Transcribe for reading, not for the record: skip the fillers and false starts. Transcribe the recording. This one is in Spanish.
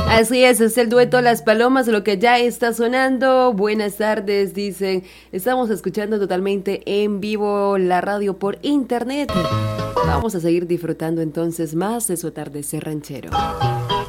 Así es el dueto Las Palomas, lo que ya está sonando. Buenas tardes, dicen. Estamos escuchando totalmente en vivo la radio por internet. Vamos a seguir disfrutando entonces más de su atardecer ranchero.